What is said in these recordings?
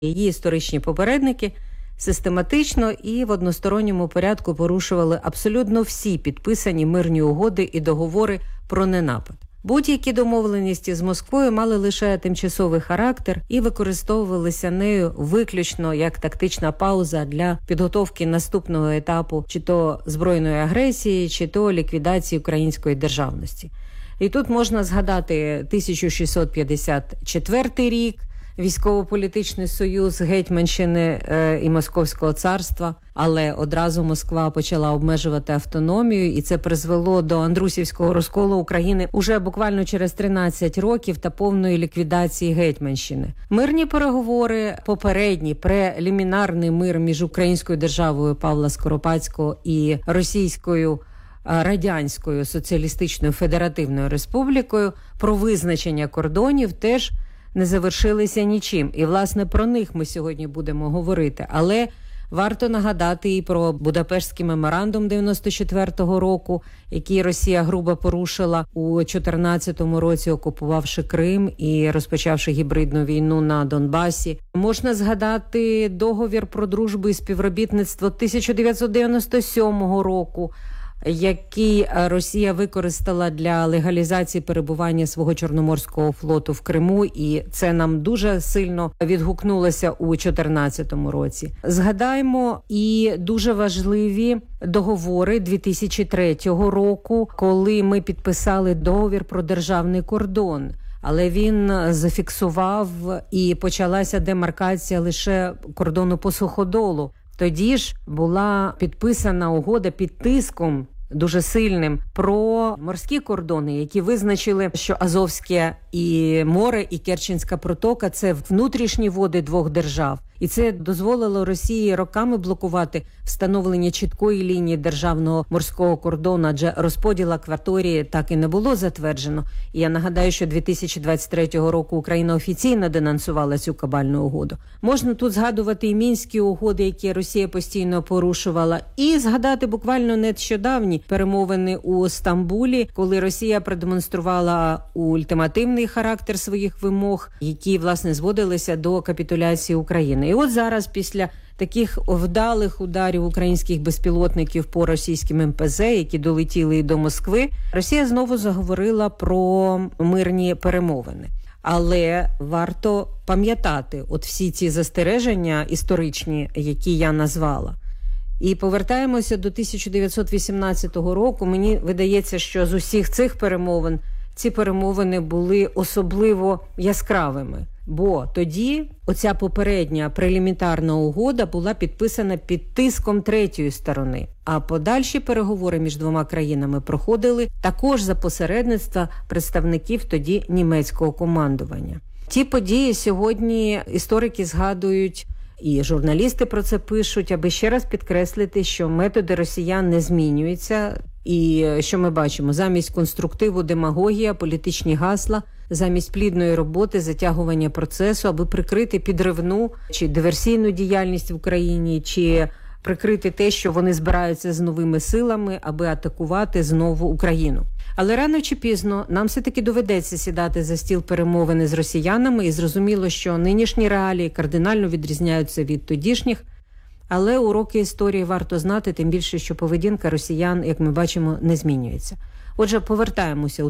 Її історичні попередники систематично і в односторонньому порядку порушували абсолютно всі підписані мирні угоди і договори про ненапад. Будь-які домовленості з Москвою мали лише тимчасовий характер і використовувалися нею виключно як тактична пауза для підготовки наступного етапу чи то збройної агресії, чи то ліквідації української державності. І тут можна згадати 1654 рік, військово-політичний союз Гетьманщини і Московського царства, але одразу Москва почала обмежувати автономію, і це призвело до Андрусівського розколу України уже буквально через 13 років та повної ліквідації Гетьманщини. Мирні переговори, попередній прелімінарний мир між Українською державою Павла Скоропадського і Російською Радянською Соціалістичною Федеративною Республікою про визначення кордонів теж не завершилися нічим. І, власне, про них ми сьогодні будемо говорити. Але варто нагадати і про Будапештський меморандум 94-го року, який Росія грубо порушила у 14-му році, окупувавши Крим і розпочавши гібридну війну на Донбасі. Можна згадати договір про дружбу і співробітництво 1997 року, який Росія використала для легалізації перебування свого Чорноморського флоту в Криму, і це нам дуже сильно відгукнулося у 2014 році. Згадаємо і дуже важливі договори 2003 року, коли ми підписали договір про державний кордон. Але він зафіксував і почалася демаркація лише кордону по Суходолу. Тоді ж була підписана угода під тиском дуже сильним про морські кордони, які визначили, що Азовське і море, і Керченська протока – це внутрішні води двох держав. І це дозволило Росії роками блокувати встановлення чіткої лінії державного морського кордону, адже розподіл акваторії так і не було затверджено. І я нагадаю, що 2023 року Україна офіційно денонсувала цю кабальну угоду. Можна тут згадувати і Мінські угоди, які Росія постійно порушувала, і згадати буквально нещодавні перемовини у Стамбулі, коли Росія продемонструвала ультимативний характер своїх вимог, які, власне, зводилися до капітуляції України. І от зараз, після таких вдалих ударів українських безпілотників по російським МПЗ, які долетіли і до Москви, Росія знову заговорила про мирні перемовини. Але варто пам'ятати от всі ці застереження історичні, які я назвала. І повертаємося до 1918 року. Мені видається, що з усіх цих перемовин ці перемовини були особливо яскравими. Бо тоді оця попередня прелімінарна угода була підписана під тиском третьої сторони. А подальші переговори між двома країнами проходили також за посередництва представників тоді німецького командування. Ті події сьогодні історики згадують, і журналісти про це пишуть, аби ще раз підкреслити, що методи росіян не змінюються. І що ми бачимо? Замість конструктиву демагогія, політичні гасла, замість плідної роботи, затягування процесу, аби прикрити підривну чи диверсійну діяльність в Україні, чи прикрити те, що вони збираються з новими силами, аби атакувати знову Україну. Але рано чи пізно нам все-таки доведеться сідати за стіл перемовини з росіянами, і зрозуміло, що нинішні реалії кардинально відрізняються від тодішніх. Але уроки історії варто знати, тим більше, що поведінка росіян, як ми бачимо, не змінюється. Отже, повертаємося у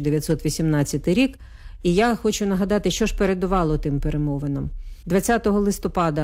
1918 рік, і я хочу нагадати, що ж передувало тим перемовинам. 20 листопада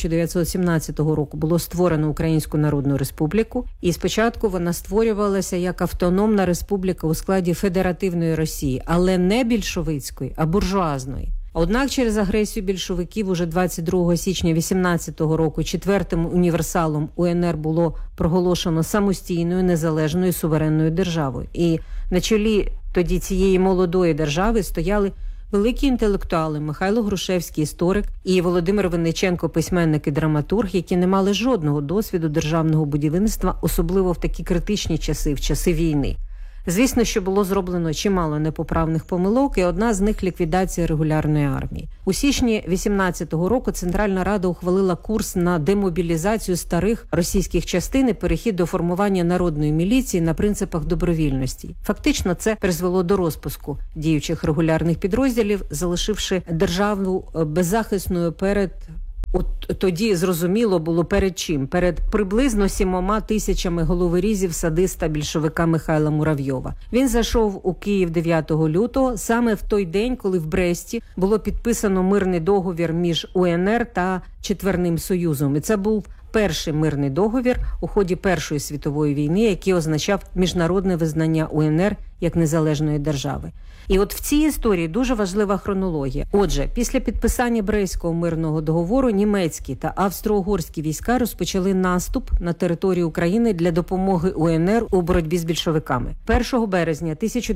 1917 року було створено Українську Народну Республіку, і спочатку вона створювалася як автономна республіка у складі Федеративної Росії, але не більшовицької, а буржуазної. Однак через агресію більшовиків уже 22 січня 18 року четвертим універсалом УНР було проголошено самостійною, незалежною, суверенною державою. І на чолі тоді цієї молодої держави стояли великі інтелектуали Михайло Грушевський, історик, і Володимир Винниченко, письменник і драматург, які не мали жодного досвіду державного будівництва, особливо в такі критичні часи, в часи війни. Звісно, що було зроблено чимало непоправних помилок, і одна з них – ліквідація регулярної армії. У січні 18-го року Центральна Рада ухвалила курс на демобілізацію старих російських частин і перехід до формування народної міліції на принципах добровільності. Фактично, це призвело до розпуску діючих регулярних підрозділів, залишивши державу беззахисною перед От тоді зрозуміло було перед чим? Перед приблизно 7 тисячами головорізів садиста більшовика Михайла Муравйова. Він зайшов у Київ 9 лютого, саме в той день, коли в Бресті було підписано мирний договір між УНР та Четвірним Союзом. І це був перший мирний договір у ході Першої світової війни, який означав міжнародне визнання УНР як незалежної держави. І от в цій історії дуже важлива хронологія. Отже, після підписання Брестського мирного договору німецькі та австро-угорські війська розпочали наступ на територію України для допомоги УНР у боротьбі з більшовиками. 1 березня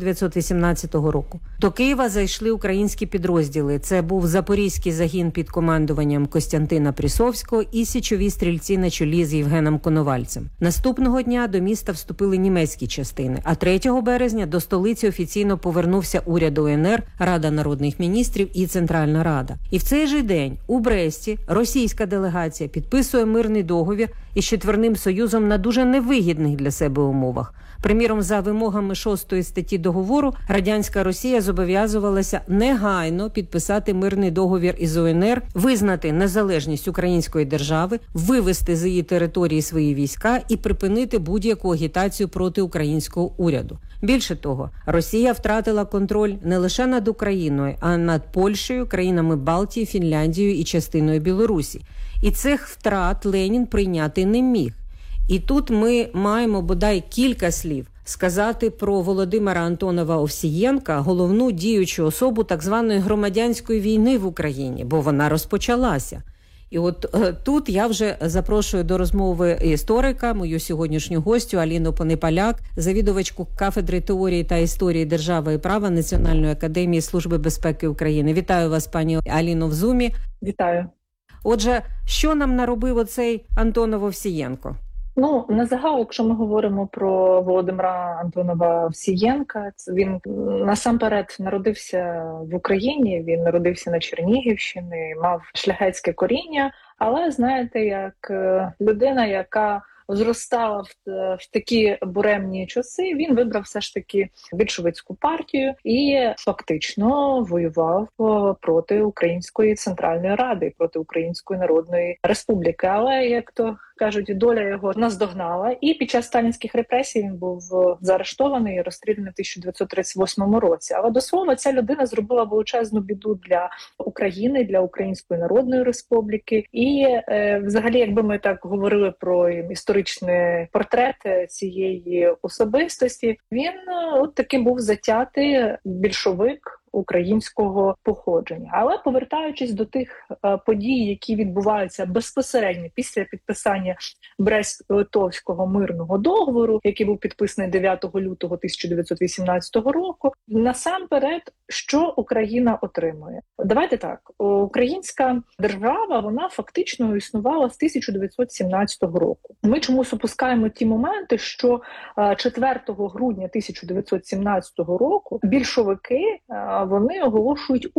1918 року до Києва зайшли українські підрозділи. Це був Запорізький загін під командуванням Костянтина Прісовського і січові стрільці на чолі з Євгеном Коновальцем. Наступного дня до міста вступили німецькі частини, а 3 березня до столиці офіційно повернувся уряд УНР, Рада народних міністрів і Центральна Рада. І в цей же день у Бресті російська делегація підписує мирний договір із Четвірним Союзом на дуже невигідних для себе умовах. Приміром, за вимогами 6 статті договору, радянська Росія зобов'язувалася негайно підписати мирний договір із УНР, визнати незалежність української держави, вивести з її території свої війська і припинити будь-яку агітацію проти українського уряду. Більше того, Росія втратила контроль не лише над Україною, а над Польщею, країнами Балтії, Фінляндією і частиною Білорусі. І цих втрат Ленін прийняти не міг. І тут ми маємо бодай кілька слів сказати про Володимира Антонова Овсієнка, головну діючу особу так званої громадянської війни в Україні, бо вона розпочалася. І от тут я вже запрошую до розмови історика, мою сьогоднішню гостю Аліну Понепаляк, завідувачку кафедри теорії та історії держави і права Національної академії Служби безпеки України. Вітаю вас, пані Аліно, в Зумі. Вітаю. Отже, що нам наробив оцей Антонов Овсієнко? На загал, якщо ми говоримо про Володимира Антонова Овсієнка, він насамперед народився в Україні, він народився на Чернігівщині, мав шляхетське коріння, але, знаєте, як людина, яка зростала в такі буремні часи, він вибрав все ж таки більшовицьку партію і фактично воював проти Української Центральної Ради, проти Української Народної Республіки. Але, як то кажуть, доля його наздогнала, і під час сталінських репресій він був заарештований і розстріляний в 1938 році. Але до слова, ця людина зробила величезну біду для України, для Української Народної Республіки. І взагалі, якби ми так говорили про історичний портрет цієї особистості, він от таким був затятий більшовик українського походження. Але повертаючись до тих подій, які відбуваються безпосередньо після підписання Брест-Литовського мирного договору, який був підписаний 9 лютого 1918 року, насамперед, що Україна отримує? Давайте так, українська держава, вона фактично існувала з 1917 року. Ми чомусь опускаємо ті моменти, що 4 грудня 1917 року більшовики вони оголошують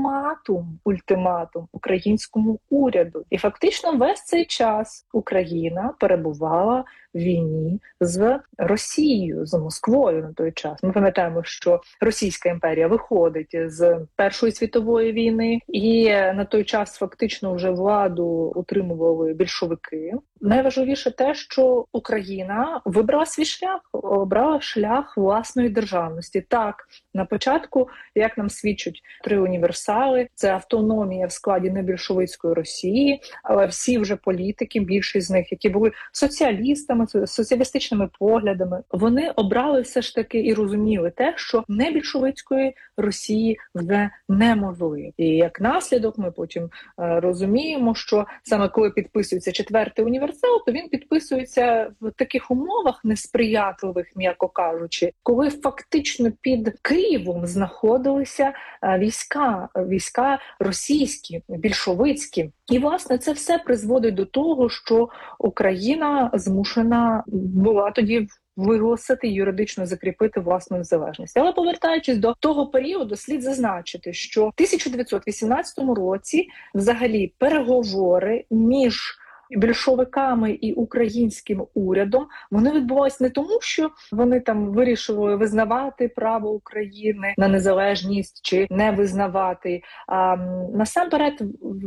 ультиматум українському уряду. І фактично весь цей час Україна перебувала в війні з Росією, з Москвою на той час. Ми пам'ятаємо, що Російська імперія виходить з Першої світової війни, і на той час фактично вже владу утримували більшовики. Найважливіше те, що Україна вибрала свій шлях, обрала шлях власної державності. Так, на початку, як нам свідчать 3 універсали, це автономія в складі небільшовицької Росії, але всі вже політики, більшість з них, які були соціалістами, соціалістичними поглядами, вони обрали все ж таки і розуміли те, що небільшовицької Росії вже неможливо. І як наслідок ми потім розуміємо, що саме коли підписується 4-й універсал, то він підписується в таких умовах несприятливих, м'яко кажучи, коли фактично під Києвом знаходилися війська російські, більшовицькі. І, власне, це все призводить до того, що Україна змушена була тоді виголосити, юридично закріпити власну незалежність. Але повертаючись до того періоду, слід зазначити, що в 1918 році взагалі переговори між більшовиками і українським урядом, вони відбувалися не тому, що вони там вирішили визнавати право України на незалежність чи не визнавати. А насамперед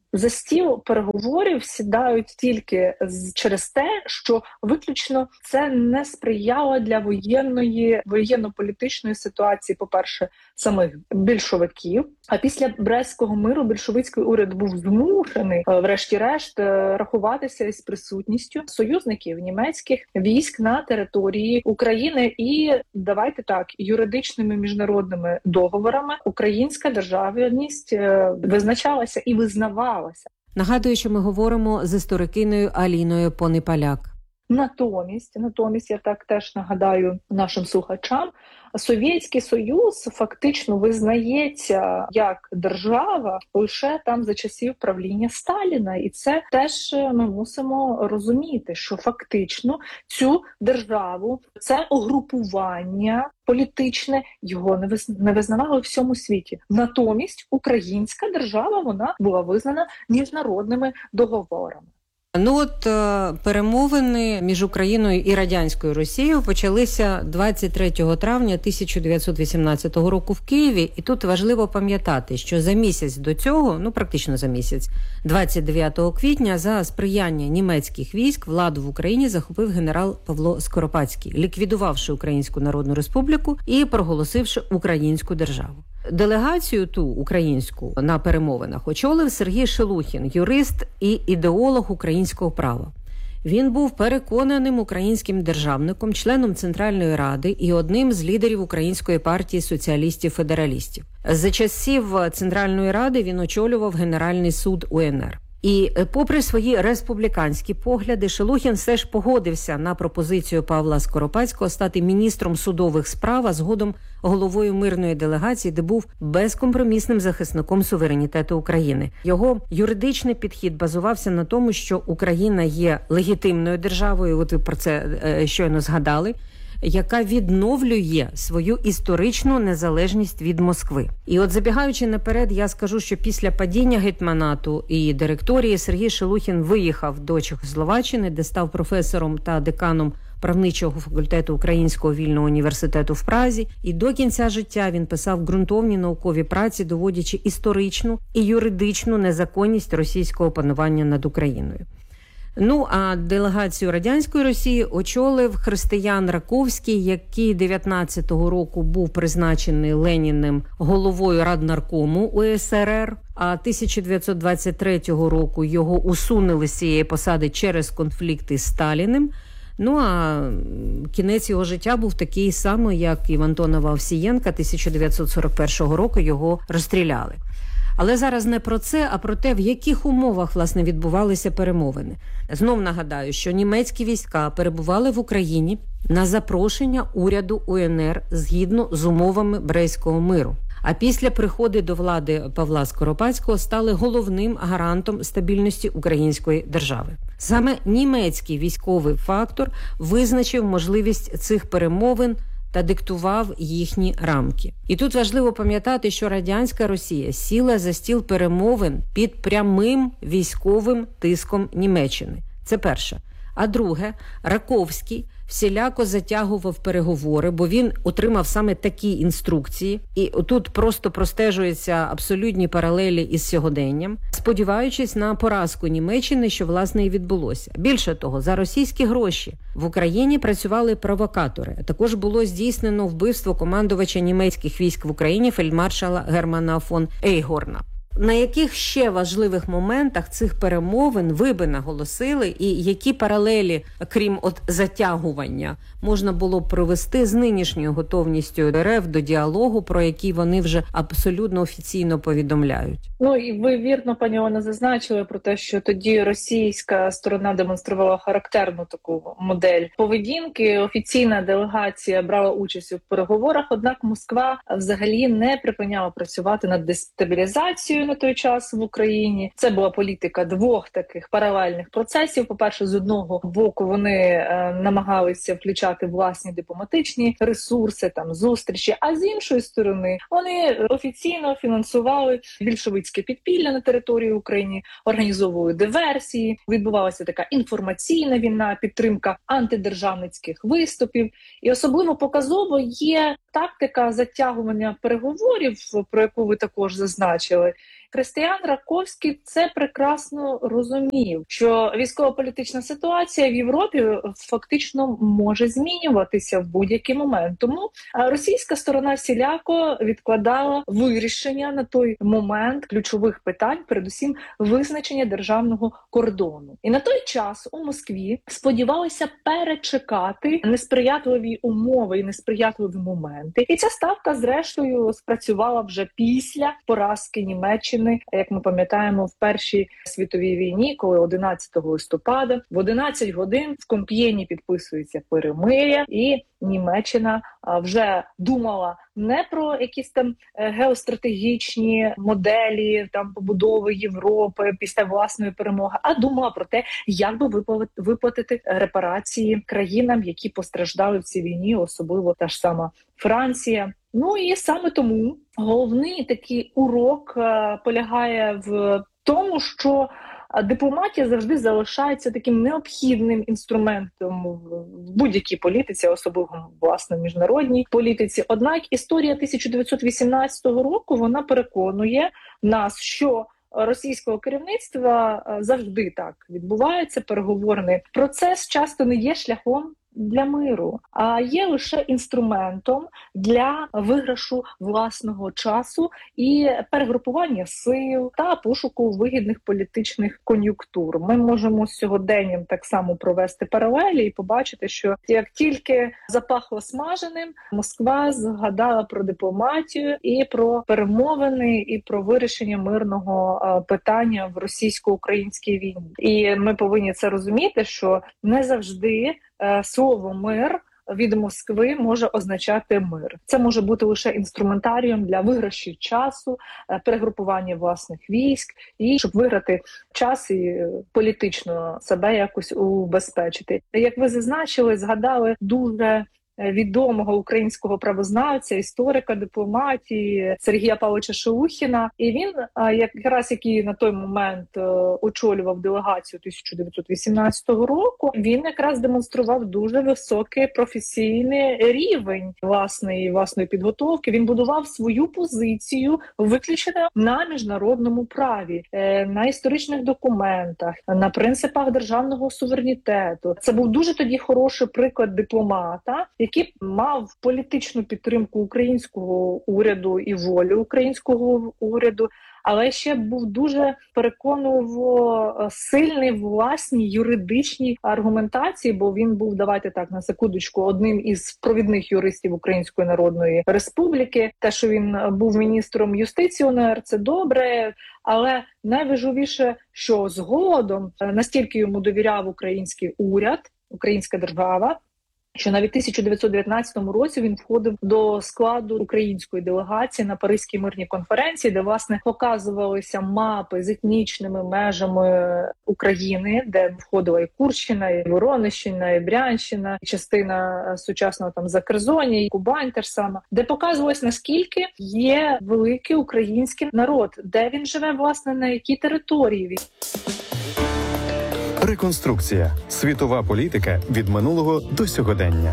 за стіл переговорів сідають тільки через те, що виключно це не сприяло для воєнно-політичної ситуації, по-перше, самих більшовиків. А після Брестського миру більшовицький уряд був змушений, врешті-решт, рахуватися із присутністю союзників німецьких військ на території України. І давайте так, юридичними міжнародними договорами українська державність визначалася і визнавалася. Нагадую, що ми говоримо з історикиною Аліною Понипаляк. Натомість, я так теж нагадаю нашим слухачам, Совєтський Союз фактично визнається як держава лише там за часів правління Сталіна. І це теж ми мусимо розуміти, що фактично цю державу, це угрупування політичне, його не визнавали у всьому світі. Натомість українська держава, вона була визнана міжнародними договорами. Перемовини між Україною і Радянською Росією почалися 23 травня 1918 року в Києві. І тут важливо пам'ятати, що за місяць до цього, практично за місяць, 29 квітня, за сприяння німецьких військ владу в Україні захопив генерал Павло Скоропадський, ліквідувавши Українську Народну Республіку і проголосивши українську державу. Делегацію ту українську на перемовинах очолив Сергій Шелухін, юрист і ідеолог українського права. Він був переконаним українським державником, членом Центральної Ради і одним з лідерів Української партії соціалістів-федералістів. За часів Центральної Ради він очолював Генеральний суд УНР. І попри свої республіканські погляди, Шелухін все ж погодився на пропозицію Павла Скоропадського стати міністром судових справ, а згодом головою мирної делегації, де був безкомпромісним захисником суверенітету України. Його юридичний підхід базувався на тому, що Україна є легітимною державою, от ви про це щойно згадали, яка відновлює свою історичну незалежність від Москви. І от забігаючи наперед, я скажу, що після падіння гетьманату і директорії Сергій Шелухін виїхав до Чехословаччини, де став професором та деканом правничого факультету Українського вільного університету в Празі. І до кінця життя він писав ґрунтовні наукові праці, доводячи історичну і юридичну незаконність російського панування над Україною. А делегацію Радянської Росії очолив Християн Раковський, який 19-го року був призначений Леніним головою Раднаркому УСРР, а 1923 року його усунули з цієї посади через конфлікти з Сталіним. А кінець його життя був такий самий, як і в Антонова Овсієнка, 1941 року його розстріляли. Але зараз не про це, а про те, в яких умовах, власне, відбувалися перемовини. Знов нагадаю, що німецькі війська перебували в Україні на запрошення уряду УНР згідно з умовами Брестського миру. А після приходу до влади Павла Скоропадського стали головним гарантом стабільності української держави. Саме німецький військовий фактор визначив можливість цих перемовин та диктував їхні рамки. І тут важливо пам'ятати, що Радянська Росія сіла за стіл перемовин під прямим військовим тиском Німеччини. Це перше. А друге, Раковський всіляко затягував переговори, бо він отримав саме такі інструкції. І тут просто простежуються абсолютні паралелі із сьогоденням, сподіваючись на поразку Німеччини, що, власне, і відбулося. Більше того, за російські гроші в Україні працювали провокатори. Також було здійснено вбивство командувача німецьких військ в Україні фельдмаршала Германа фон Ейгорна. На яких ще важливих моментах цих перемовин ви би наголосили, і які паралелі, крім затягування, можна було б провести з нинішньою готовністю РФ до діалогу, про який вони вже абсолютно офіційно повідомляють? І ви вірно, пані Олена, зазначили про те, що тоді російська сторона демонструвала характерну таку модель поведінки. Офіційна делегація брала участь у переговорах, однак Москва взагалі не припиняла працювати над дестабілізацією на той час в Україні. Це була політика двох таких паралельних процесів. По-перше, з одного боку вони намагалися включати власні дипломатичні ресурси, зустрічі, а з іншої сторони вони офіційно фінансували більшовицьке підпілля на території України, організовували диверсії, відбувалася така інформаційна війна, підтримка антидержавницьких виступів. І особливо показово є тактика затягування переговорів, про яку ви також зазначили. Християн Раковський це прекрасно розумів, що військово-політична ситуація в Європі фактично може змінюватися в будь-який момент. Тому російська сторона всіляко відкладала вирішення на той момент ключових питань, передусім визначення державного кордону. І на той час у Москві сподівалися перечекати несприятливі умови і несприятливі моменти. І ця ставка, зрештою, спрацювала вже після поразки Німеччини, як ми пам'ятаємо, в Першій світовій війні, коли 11 листопада в 11 годин в Комп'єні підписується перемир'я, і Німеччина вже думала не про якісь там геостратегічні моделі там побудови Європи після власної перемоги, а думала про те, як би виплатити репарації країнам, які постраждали в цій війні, особливо та ж сама Франція. Ну і саме тому головний такий урок полягає в тому, що дипломатія завжди залишається таким необхідним інструментом в будь-якій політиці, особливо, власне, міжнародній політиці. Однак історія 1918 року, вона переконує нас, що російського керівництва завжди так відбувається. Переговорний процес часто не є шляхом для миру, а є лише інструментом для виграшу власного часу і перегрупування сил та пошуку вигідних політичних кон'юнктур. Ми можемо з сьогоденням так само провести паралелі і побачити, що як тільки запахло смаженим, Москва згадала про дипломатію і про перемовини, і про вирішення мирного питання в російсько-українській війні. І ми повинні це розуміти, що не завжди слово «мир» від Москви може означати мир. Це може бути лише інструментарієм для виграшів часу, перегрупування власних військ і щоб виграти час і політично себе якось убезпечити. Як ви зазначили, згадали дуже відомого українського правознавця, історика дипломатії Сергія Павловича Шелухіна. І він, якраз який на той момент очолював делегацію 1918 року, він якраз демонстрував дуже високий професійний рівень власної підготовки. Він будував свою позицію виключно на міжнародному праві, на історичних документах, на принципах державного суверенітету. Це був дуже тоді хороший приклад дипломата, який мав політичну підтримку українського уряду і волю українського уряду, але ще був дуже переконливо сильний в власній юридичній аргументації, бо він був, давайте так, на секундочку, одним із провідних юристів Української Народної Республіки. Те, що він був міністром юстиції УНР, це добре, але найважливіше, що згодом настільки йому довіряв український уряд, українська держава, що навіть в 1919 році він входив до складу української делегації на Паризькій мирній конференції, де, власне, показувалися мапи з етнічними межами України, де входила і Курщина, і Воронежщина, і Брянщина, і частина сучасного там Закерзоння, і Кубань теж саме, де показувалось, наскільки є великий український народ, де він живе, власне, на якій території. Реконструкція. Світова політика від минулого до сьогодення.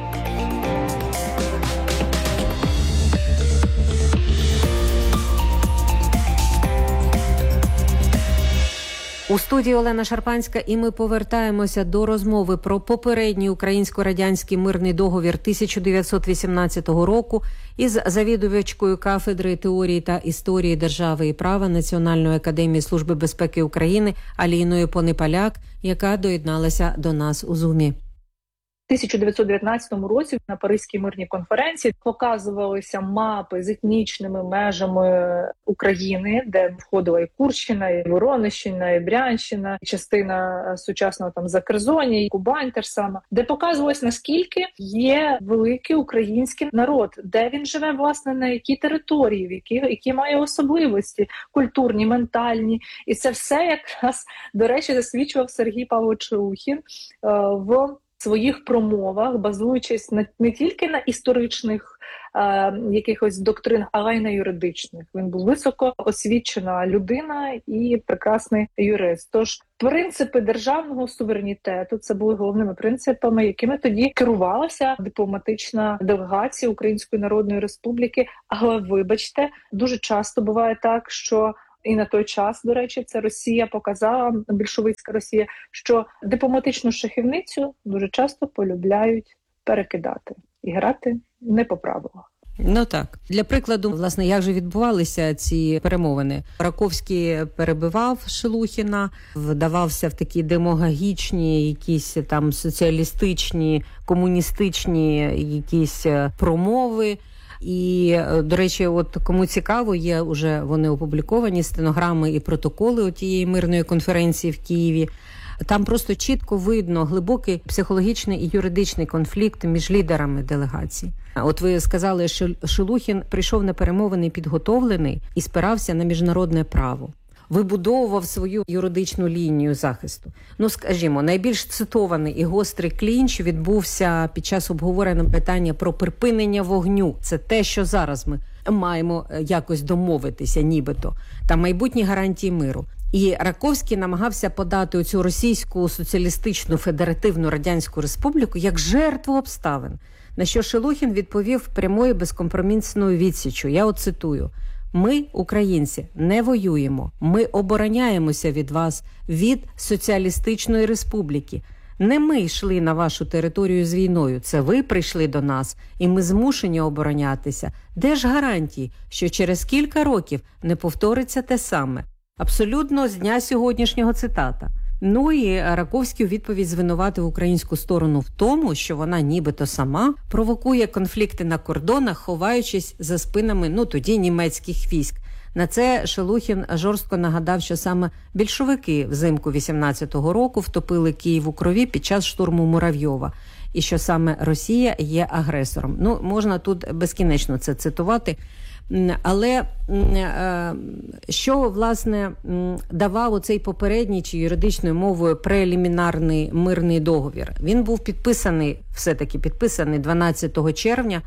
У студії Олена Шарпанська, і ми повертаємося до розмови про попередній українсько-радянський мирний договір 1918 року із завідувачкою кафедри теорії та історії держави і права Національної академії Служби безпеки України Аліною Понипаляк, яка доєдналася до нас у Зумі. В 1919 році на Паризькій мирній конференції показувалися мапи з етнічними межами України, де входила і Курщина, і Воронежщина, і Брянщина, і частина сучасного там Закерзоння, і Кубань теж саме, де показувалось, наскільки є великий український народ, де він живе, власне, на якій території, які має особливості культурні, ментальні. І це все якраз, до речі, засвідчував Сергій Павлович Шелухін в своїх промовах, базуючись не тільки на історичних якихось доктринах, але й на юридичних. Він був високо освічена людина і прекрасний юрист. Тож принципи державного суверенітету – це були головними принципами, якими тоді керувалася дипломатична делегація Української Народної Республіки. Але, вибачте, дуже часто буває так, що і на той час, до речі, це Росія показала, більшовицька Росія, що дипломатичну шахівницю дуже часто полюбляють перекидати і грати не по правилах. Ну так. Для прикладу, власне, як же відбувалися ці перемовини? Раковський перебивав Шелухіна, вдавався в такі демагогічні, якісь там соціалістичні, комуністичні якісь промови. І, до речі, от кому цікаво, є вже вони опубліковані, стенограми і протоколи тієї мирної конференції в Києві. Там просто чітко видно глибокий психологічний і юридичний конфлікт між лідерами делегацій. От ви сказали, що Шелухін прийшов на перемовини підготовлений і спирався на міжнародне право. Вибудовував свою юридичну лінію захисту. Ну, скажімо, найбільш цитований і гострий клінч відбувся під час обговорення питання про припинення вогню. Це те, що зараз ми маємо якось домовитися, нібито. Та майбутні гарантії миру. І Раковський намагався подати оцю російську соціалістичну федеративну радянську республіку як жертву обставин. На що Шелухін відповів прямою безкомпромісною відсічю. Я от цитую. Ми, українці, не воюємо. Ми обороняємося від вас, від соціалістичної республіки. Не ми йшли на вашу територію з війною, це ви прийшли до нас, і ми змушені оборонятися. Де ж гарантії, що через кілька років не повториться те саме? Абсолютно з дня сьогоднішнього цитата. Ну і Раковський у відповідь звинуватив українську сторону в тому, що вона нібито сама провокує конфлікти на кордонах, ховаючись за спинами, тоді німецьких військ. На це Шелухін жорстко нагадав, що саме більшовики взимку 18-го року втопили Київ у крові під час штурму Муравйова. І що саме Росія є агресором. Можна тут безкінечно це цитувати. Але що, власне, давав оцей попередній, чи юридичною мовою, прелімінарний мирний договір? Він був все-таки підписаний 12 червня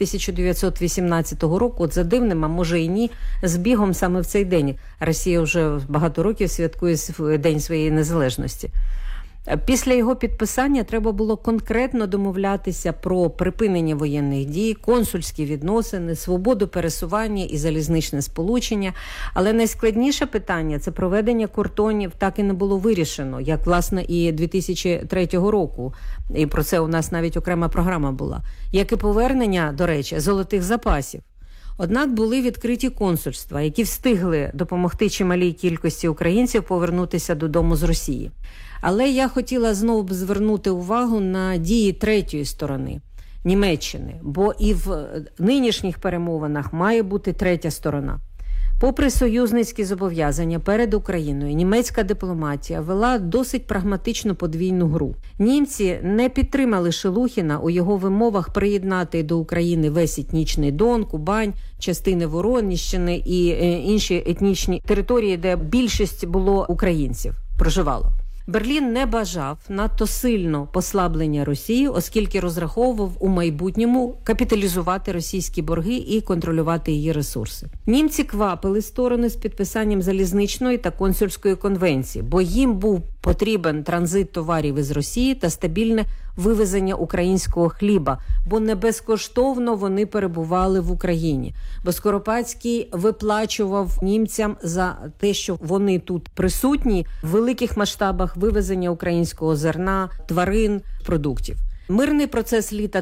1918 року, от за дивним, а може і ні, збігом саме в цей день. Росія вже багато років святкує День своєї незалежності. Після його підписання треба було конкретно домовлятися про припинення воєнних дій, консульські відносини, свободу пересування і залізничне сполучення. Але найскладніше питання – це проведення кордонів так і не було вирішено, як, власне, і 2003 року. І про це у нас навіть окрема програма була. Як і повернення, до речі, золотих запасів. Однак були відкриті консульства, які встигли допомогти чималій кількості українців повернутися додому з Росії. Але я хотіла знову звернути увагу на дії третьої сторони – Німеччини, бо і в нинішніх перемовинах має бути третя сторона. Попри союзницькі зобов'язання перед Україною, німецька дипломатія вела досить прагматичну подвійну гру. Німці не підтримали Шелухіна у його вимовах приєднати до України весь етнічний Дон, Кубань, частини Воронежщини і інші етнічні території, де більшість було українців, проживало. Берлін не бажав надто сильно послаблення Росії, оскільки розраховував у майбутньому капіталізувати російські борги і контролювати її ресурси. Німці квапили сторони з підписанням залізничної та консульської конвенції, бо їм був потрібен транзит товарів із Росії та стабільне вивезення українського хліба, бо не безкоштовно вони перебували в Україні. Бо Скоропадський виплачував німцям за те, що вони тут присутні в великих масштабах вивезення українського зерна, тварин, продуктів. Мирний процес літа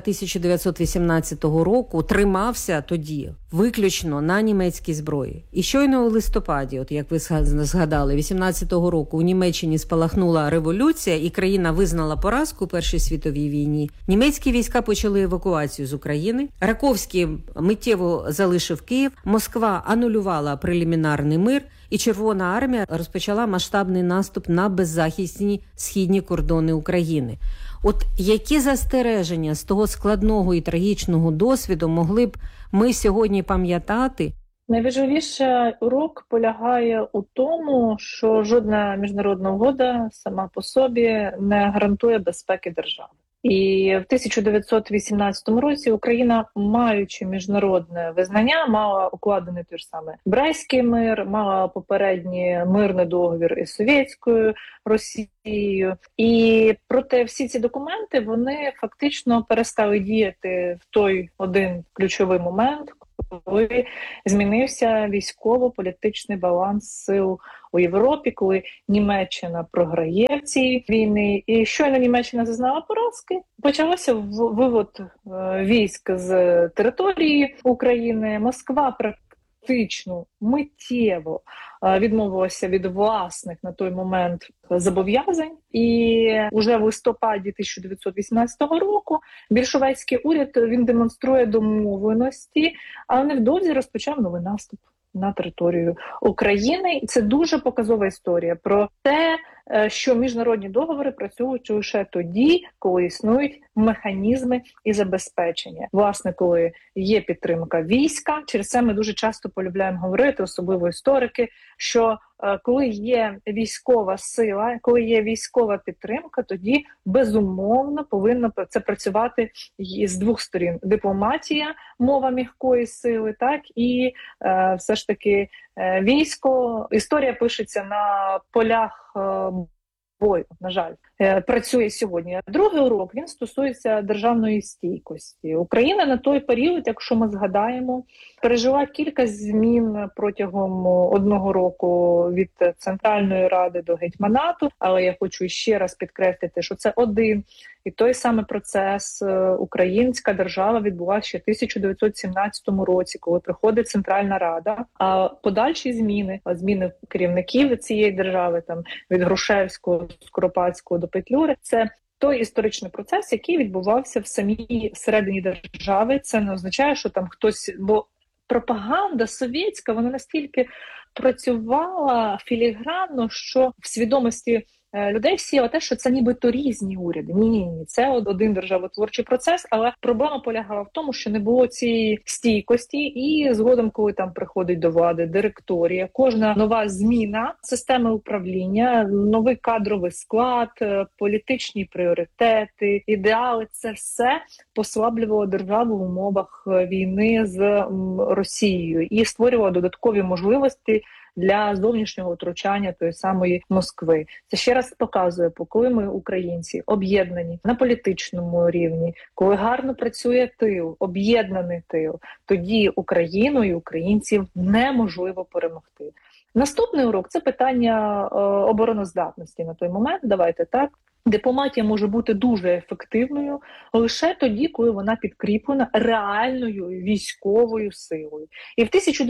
1918 року тримався тоді виключно на німецькій зброї. І щойно у листопаді, от як ви згадали, 18-го року у Німеччині спалахнула революція і країна визнала поразку у Першій світовій війні. Німецькі війська почали евакуацію з України. Раковський миттєво залишив Київ. Москва анулювала прелімінарний мир. І Червона армія розпочала масштабний наступ на беззахисні східні кордони України. От які застереження з того складного і трагічного досвіду могли б ми сьогодні пам'ятати? Найважливіший урок полягає у тому, що жодна міжнародна угода сама по собі не гарантує безпеки держави. І в 1918 році Україна, маючи міжнародне визнання, мала укладений той ж самий Брестський мир, мала попередній мирний договір із Совєтською Росією. І проте всі ці документи, вони фактично перестали діяти в той один ключовий момент, коли змінився військово-політичний баланс сил у Європі, коли Німеччина програє в цій війні, і щойно Німеччина зазнала поразки, почався вивод військ з території України. Москва практично миттєво відмовилася від власних на той момент зобов'язань, і вже в листопаді 1918 року більшовицький уряд він демонструє домовленості, але невдовзі розпочав новий наступ на територію України. І це дуже показова історія про те, що міжнародні договори працюють лише тоді, коли існують механізми і забезпечення. Власне, коли є підтримка війська, через це ми дуже часто полюбляємо говорити, особливо історики, що коли є військова сила, коли є військова підтримка, тоді безумовно повинно це працювати з двох сторін. Дипломатія, мова м'якої сили, так, і все ж таки військо. Історія пишеться на полях бою, на жаль, працює сьогодні. Другий урок, він стосується державної стійкості. Україна на той період, якщо ми згадаємо, пережила кілька змін протягом 1 року від Центральної Ради до гетьманату, але я хочу ще раз підкреслити, що це один і той самий процес. Українська держава відбулася ще в 1917 році, коли приходить Центральна Рада, а подальші зміни керівників цієї держави, там від Грушевського, Скоропадського до Петлюри, це той історичний процес, який відбувався в самій всередині держави. Це не означає, що там хтось, бо пропаганда совєтська, вона настільки працювала філігранно, що в свідомості людей всі те, що це нібито різні уряди. Ні, це один державотворчий процес, але проблема полягала в тому, що не було цієї стійкості, і згодом, коли там приходить до влади директорія, кожна нова зміна системи управління, новий кадровий склад, політичні пріоритети, ідеали, це все послаблювало державу в умовах війни з Росією і створювало додаткові можливості для зовнішнього втручання тої самої Москви. Це ще раз показує, коли ми, українці, об'єднані на політичному рівні, коли гарно працює тил, об'єднаний тил, тоді Україну і українців неможливо перемогти. Наступний урок – це питання обороноздатності на той момент. Давайте так. Дипломатія може бути дуже ефективною лише тоді, коли вона підкріплена реальною військовою силою. І в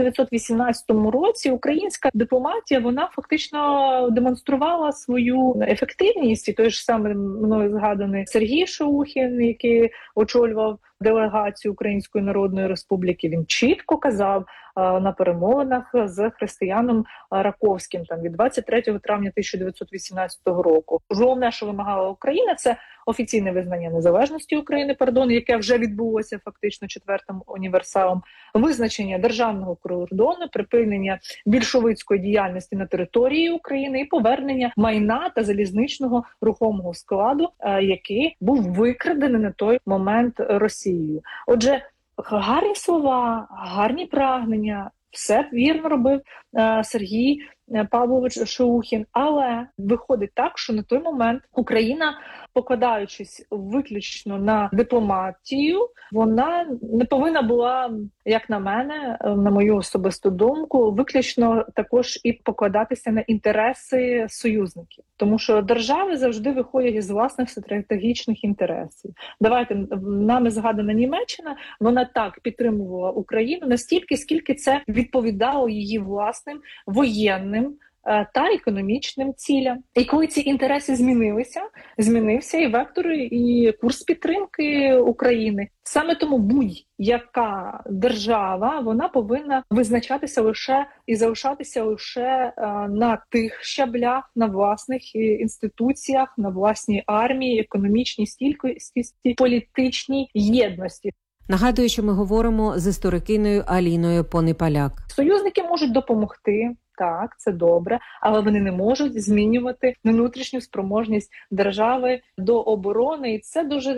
1918 році українська дипломатія, вона фактично демонструвала свою ефективність. І той ж самий мною згаданий Сергій Шаухін, який очолював делегацію Української Народної Республіки, він чітко казав на перемовинах з Християном Раковським там від 23 травня 1918 року. Головне, що вимагала Україна, це офіційне визнання незалежності України, яке вже відбулося фактично 4-м універсалом, визначення державного кордону, припинення більшовицької діяльності на території України і повернення майна та залізничного рухомого складу, який був викрадений на той момент Росією. Отже, гарні слова, гарні прагнення, все вірно робив Сергій Павлович Шаухін, але виходить так, що на той момент Україна, покладаючись виключно на дипломатію, вона не повинна була, як на мене, на мою особисту думку, виключно також і покладатися на інтереси союзників. Тому що держави завжди виходять із власних стратегічних інтересів. Давайте, нами згадана Німеччина, вона так підтримувала Україну настільки, скільки це відповідало її власним воєнним та економічним цілям. І коли ці інтереси змінився і вектор, і курс підтримки України. Саме тому будь-яка держава, вона повинна визначатися лише і залишатися лише на тих щаблях, на власних інституціях, на власній армії, економічній стійкості, політичній єдності. Нагадую, що ми говоримо з історикиною Аліною Понипаляк. Союзники можуть допомогти, так, це добре, але вони не можуть змінювати внутрішню спроможність держави до оборони. І це дуже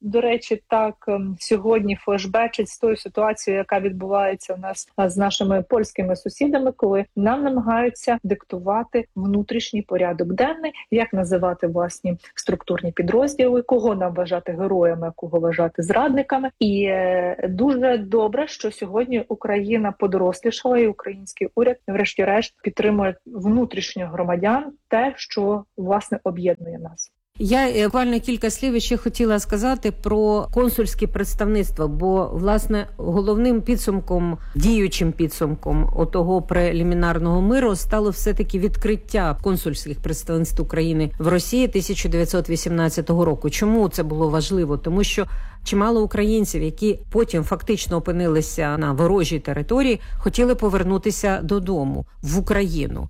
до речі, так сьогодні флешбечить з тою ситуацією, яка відбувається у нас з нашими польськими сусідами, коли нам намагаються диктувати внутрішній порядок денний, як називати власні структурні підрозділи, кого нам вважати героями, а кого вважати зрадниками. І дуже добре, що сьогодні Україна подорослішала, і український уряд, врешті-решт, підтримує внутрішньо громадян, те, що, власне, об'єднує нас. Я буквально кілька слів ще хотіла сказати про консульські представництва, бо, власне, головним підсумком, діючим підсумком отого прелімінарного миру стало все-таки відкриття консульських представництв України в Росії 1918 року. Чому це було важливо? Тому що чимало українців, які потім фактично опинилися на ворожій території, хотіли повернутися додому, в Україну.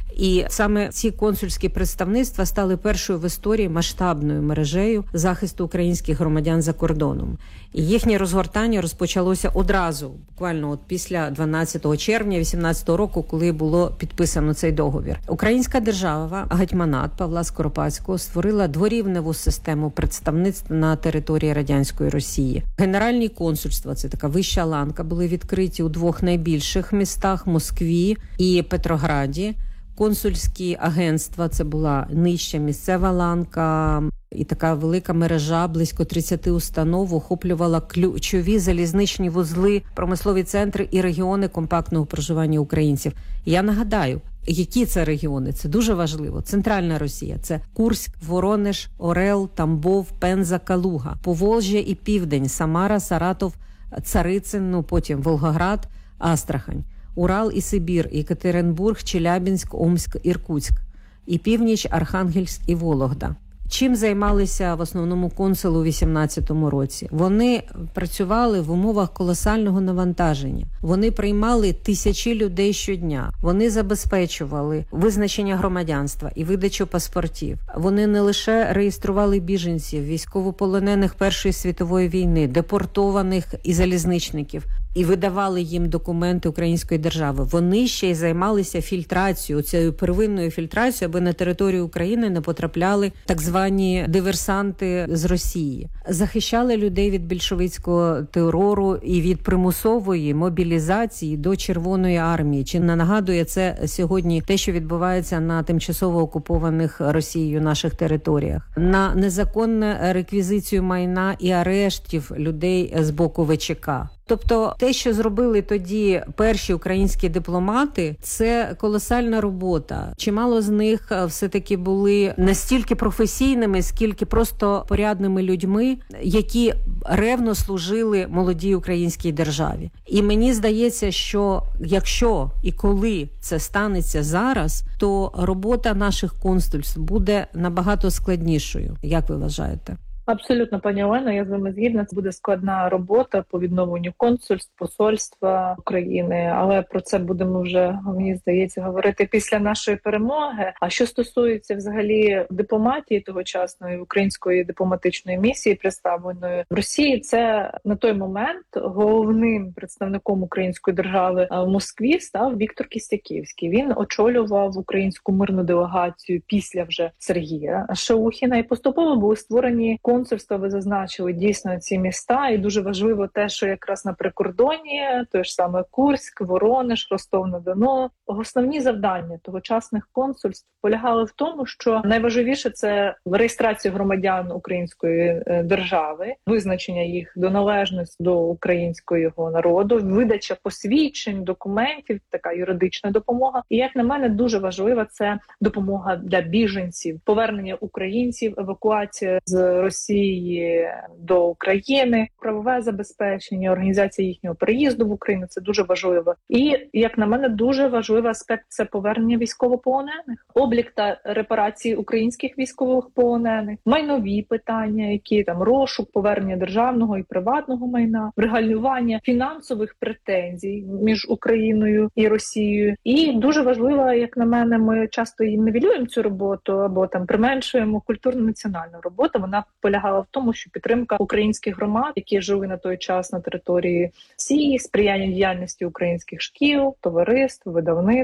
І саме ці консульські представництва стали першою в історії масштабною мережею захисту українських громадян за кордоном. І їхнє розгортання розпочалося одразу, буквально після 12 червня 18 року, коли було підписано цей договір. Українська держава, гетьманат Павла Скоропадського, створила дворівневу систему представництв на території радянської Росії. Генеральні консульства, це така вища ланка, були відкриті у двох найбільших містах – Москві і Петрограді. Консульські агентства, це була нижча місцева ланка, і така велика мережа, близько 30 установ, охоплювала ключові залізничні вузли, промислові центри і регіони компактного проживання українців. Я нагадаю, які це регіони? Це дуже важливо. Центральна Росія – це Курськ, Воронеж, Орел, Тамбов, Пенза, Калуга, Поволжя і Південь, Самара, Саратов, Царицин, потім Волгоград, Астрахань. Урал і Сибір, Єкатеринбург, Челябінськ, Омськ, Іркутськ. І північ, Архангельськ і Вологда. Чим займалися в основному консули у 18-му році? Вони працювали в умовах колосального навантаження. Вони приймали тисячі людей щодня. Вони забезпечували визначення громадянства і видачу паспортів. Вони не лише реєстрували біженців, військовополонених Першої світової війни, депортованих і залізничників, і видавали їм документи української держави. Вони ще й займалися фільтрацією, цією первинною фільтрацією, аби на територію України не потрапляли так звані диверсанти з Росії. Захищали людей від більшовицького терору і від примусової мобілізації до Червоної армії. Чи не нагадує це сьогодні те, що відбувається на тимчасово окупованих Росією наших територіях? На незаконну реквізицію майна і арештів людей з боку ВЧК. Тобто те, що зробили тоді перші українські дипломати, це колосальна робота. Чимало з них все-таки були не стільки професійними, скільки просто порядними людьми, які ревно служили молодій українській державі. І мені здається, що якщо і коли це станеться зараз, то робота наших консульств буде набагато складнішою. Як ви вважаєте? Абсолютно, пані Олено, я з вами згідна. Це буде складна робота по відновленню консульств, посольства України, але про це будемо вже, мені здається, говорити після нашої перемоги. А що стосується взагалі дипломатії тогочасної української дипломатичної місії, представленої в Росії, це на той момент головним представником української держави в Москві став Віктор Кістяківський. Він очолював українську мирну делегацію після вже Сергія Шаухіна, і поступово були створені консульства, ви зазначили дійсно ці міста, і дуже важливо те, що якраз на прикордоні, той ж саме Курськ, Воронеж, Ростов-на-Дону, основні завдання тогочасних консульств полягали в тому, що найважливіше – це реєстрація громадян української держави, визначення їх доналежності до українського народу, видача посвідчень, документів, така юридична допомога. І, як на мене, дуже важлива – це допомога для біженців, повернення українців, евакуація з Росії до України, правове забезпечення, організація їхнього переїзду в Україну – це дуже важливо. І, як на мене, дуже важливий аспект – це повернення військовополонених, облік та репарації українських військовополонених, майнові питання, які там розшук, повернення державного і приватного майна, врегулювання фінансових претензій між Україною і Росією. І дуже важливо, як на мене, ми часто їм нівелюємо цю роботу або там применшуємо культурно-національну роботу. Вона полягала в тому, що підтримка українських громад, які жили на той час на території Росії, сприяння діяльності українських шкіл, товариств, видавництв.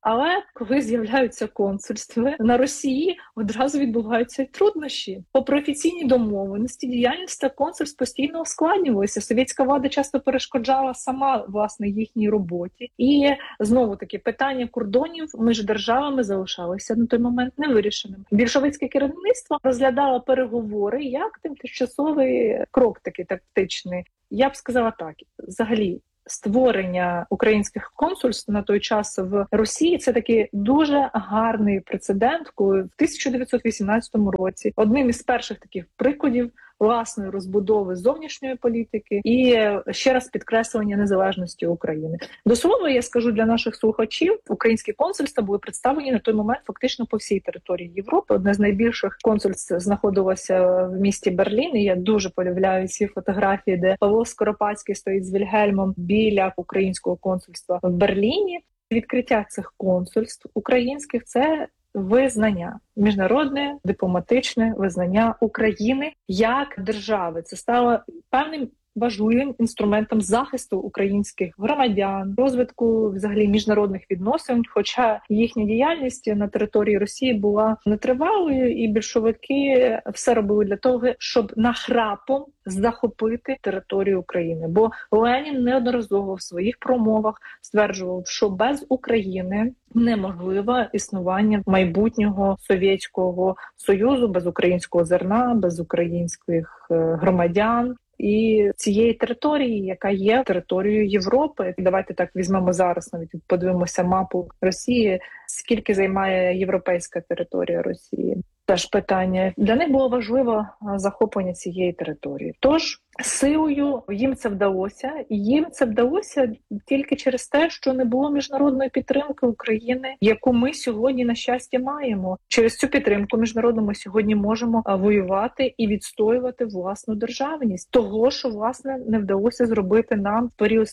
Але коли з'являються консульства на Росії, одразу відбуваються й труднощі. Попри офіційні домовленості, діяльність консульств постійно ускладнювалася. Совєтська влада часто перешкоджала сама, власне, їхній роботі. І, знову-таки, питання кордонів між державами залишалося на той момент невирішеним. Більшовицьке керівництво розглядало переговори як тимчасовий крок такий тактичний. Я б сказала так, взагалі, створення українських консульств на той час в Росії – це такий дуже гарний прецедент, коли в 1918 році одним із перших таких прикладів власної розбудови зовнішньої політики і ще раз підкреслення незалежності України. До слова, я скажу для наших слухачів, українські консульства були представлені на той момент фактично по всій території Європи. Одне з найбільших консульств знаходилося в місті Берлін, і я дуже полюбляю ці фотографії, де Павло Скоропадський стоїть з Вільгельмом біля українського консульства в Берліні. Відкриття цих консульств українських – це визнання, міжнародне дипломатичне визнання України як держави. Це стало певним важливим інструментом захисту українських громадян, розвитку взагалі міжнародних відносин, хоча їхня діяльність на території Росії була нетривалою, і більшовики все робили для того, щоб нахрапом захопити територію України. Бо Ленін неодноразово в своїх промовах стверджував, що без України неможливе існування майбутнього Совєтського Союзу, без українського зерна, без українських громадян. І цієї території, яка є територією Європи. Давайте так візьмемо зараз, навіть подивимося мапу Росії, скільки займає європейська територія Росії. Теж питання. Для них було важливо захоплення цієї території. Тож силою їм це вдалося. І їм це вдалося тільки через те, що не було міжнародної підтримки України, яку ми сьогодні, на щастя, маємо. Через цю підтримку міжнародну ми сьогодні можемо воювати і відстоювати власну державність. Того, що, власне, не вдалося зробити нам в період з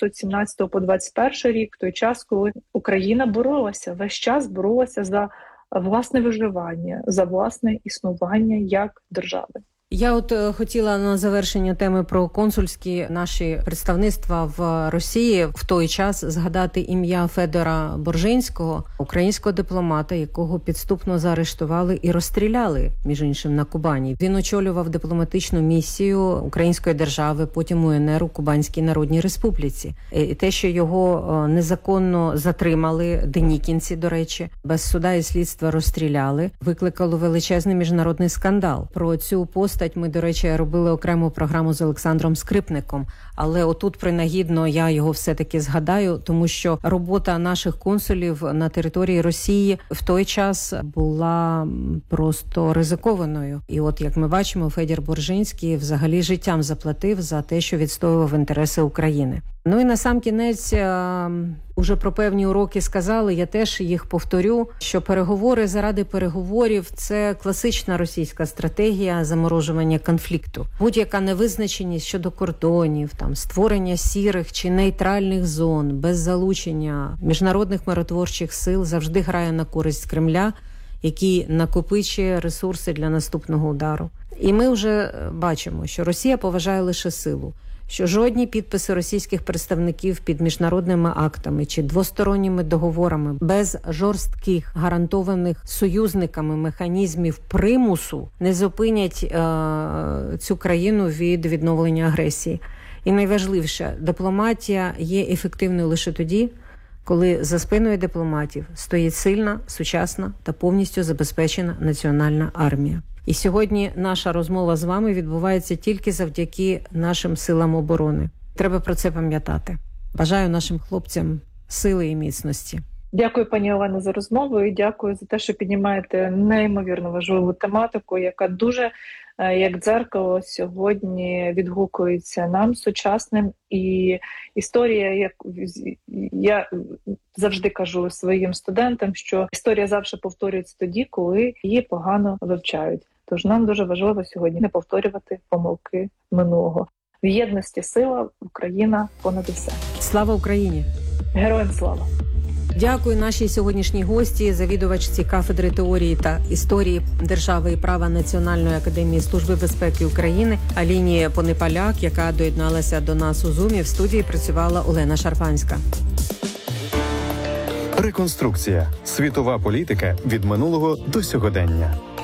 1917 по 21 рік, в той час, коли Україна боролася, весь час боролася за власне виживання, за власне існування як держави. Я от хотіла на завершення теми про консульські наші представництва в Росії в той час згадати ім'я Федора Боржинського, українського дипломата, якого підступно заарештували і розстріляли, між іншим, на Кубані. Він очолював дипломатичну місію української держави, потім УНР у Кубанській Народній Республіці. І те, що його незаконно затримали, денікінці, до речі, без суда і слідства розстріляли, викликало величезний міжнародний скандал. Про цю постать ми, до речі, робили окрему програму з Олександром Скрипником, але отут принагідно я його все-таки згадаю, тому що робота наших консулів на території Росії в той час була просто ризикованою. І от, як ми бачимо, Федір Боржинський взагалі життям заплатив за те, що відстоював інтереси України. Ну і насамкінець, уже про певні уроки сказали, я теж їх повторю, що переговори заради переговорів – це класична російська стратегія заморожування конфлікту. Будь-яка невизначеність щодо кордонів, там, створення сірих чи нейтральних зон без залучення міжнародних миротворчих сил завжди грає на користь Кремля, який накопичує ресурси для наступного удару. І ми вже бачимо, що Росія поважає лише силу, що жодні підписи російських представників під міжнародними актами чи двосторонніми договорами без жорстких, гарантованих союзниками механізмів примусу не зупинять цю країну від відновлення агресії. І найважливіше, дипломатія є ефективною лише тоді, коли за спиною дипломатів стоїть сильна, сучасна та повністю забезпечена національна армія. І сьогодні наша розмова з вами відбувається тільки завдяки нашим силам оборони. Треба про це пам'ятати. Бажаю нашим хлопцям сили і міцності. Дякую, пані Олено, за розмову і дякую за те, що піднімаєте неймовірно важливу тематику, яка дуже, як дзеркало, сьогодні відгукується нам, сучасним. І історія, як я завжди кажу своїм студентам, що історія завжди повторюється тоді, коли її погано вивчають. Тож нам дуже важливо сьогодні не повторювати помилки минулого. В єдності сила, Україна понад усе. Слава Україні! Героям слава! Дякую нашій сьогоднішній гості, завідувачці кафедри теорії та історії держави і права Національної академії Служби безпеки України Аліні Понепаляк, яка доєдналася до нас у Зумі. В студії працювала Олена Шарпанська. Реконструкція. Світова політика від минулого до сьогодення.